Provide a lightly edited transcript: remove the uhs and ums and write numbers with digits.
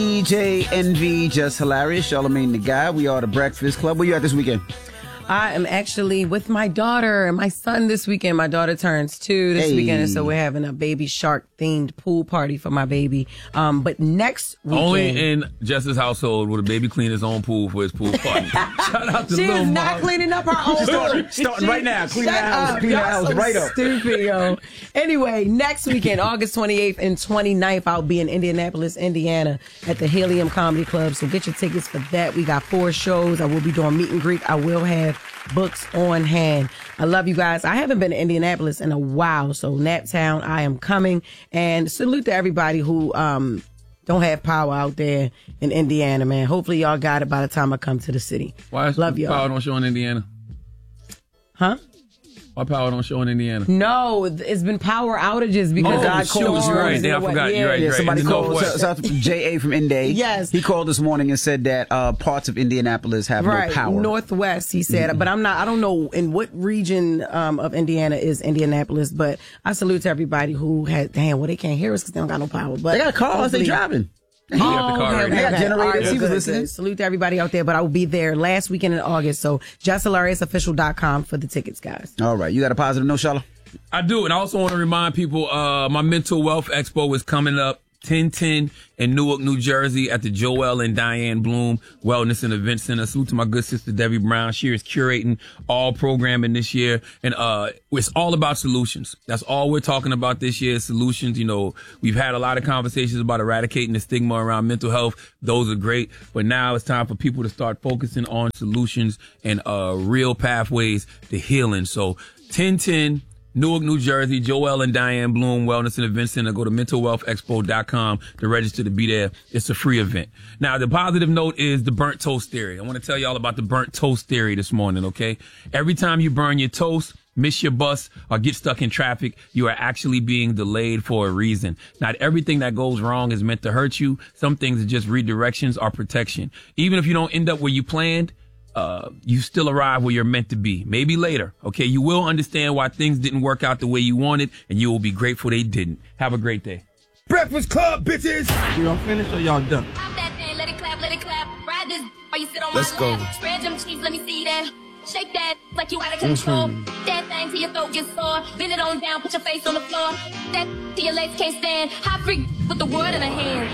DJ Envy, Just Hilarious, Charlamagne the Guy. We are the Breakfast Club. Where you at this weekend? I am actually with my daughter and my son this weekend. My daughter turns 2 this weekend, and so we're having a baby shark themed pool party for my baby. But next weekend, only in Jess's household will the baby clean his own pool for his pool party. Shout out to she Lil is not Mom. cleaning up her own pool. Starting right now. Clean the house. Clean the house so right up. Stupid, yo. Anyway, next weekend, August 28th and 29th, I'll be in Indianapolis, Indiana at the Helium Comedy Club. So get your tickets for that. We got 4 shows. I will be doing meet and greet. I will have books on hand. I love you guys. I haven't been to Indianapolis in a while, so Naptown, I am coming. And salute to everybody who don't have power out there in Indiana, man. Hopefully y'all got it by the time I come to the city. Why is love y'all. Power don't show in Indiana? Huh? Why power don't show in Indiana? No, it's been power outages because God called us. You're right. I forgot. You're right. Yeah, somebody called. Northwest. Shout out to J.A. from Inday. Yes. He called this morning and said that parts of Indianapolis have no power. Northwest, he said. But I don't know in what region of Indiana is Indianapolis, but I salute to everybody who had, they can't hear us because they don't got no power. But they got cars, they driving. He got the car already. They got generators. Right, He was good. listening. Salute to everybody out there, but I will be there last weekend in August. So justhilariousofficial.com for the tickets, guys. All right. You got a positive note, Charlotte? I do, and I also want to remind people, my Mental Wealth Expo is coming up 10/10 in Newark, New Jersey at the Joel and Diane Bloom Wellness and Event Center. Salute to my good sister, Debbie Brown. She is curating all programming this year, and it's all about solutions. That's all we're talking about this year, solutions. You know, we've had a lot of conversations about eradicating the stigma around mental health. Those are great, but now it's time for people to start focusing on solutions and real pathways to healing. So 10/10 Newark, New Jersey, Joel and Diane Bloom Wellness and Event Center. Go to mentalwealthexpo.com to register to be there. It's a free event. Now, the positive note is the burnt toast theory. I want to tell y'all about the burnt toast theory this morning, okay? Every time you burn your toast, miss your bus, or get stuck in traffic, you are actually being delayed for a reason. Not everything that goes wrong is meant to hurt you. Some things are just redirections or protection. Even if you don't end up where you planned, you still arrive where you're meant to be. Maybe later, okay? You will understand why things didn't work out the way you wanted, and you will be grateful they didn't. Have a great day. Breakfast Club, bitches! You all finished or y'all done? Pop that thing, let it clap, let it clap. Ride this while you sit on Let's my go. lap. Spread them cheeks, let me see that. Shake that like you out of control. That thing till your throat gets sore. Bend it on down, put your face on the floor. That till your legs can't stand. Hot freak with the world in a hand.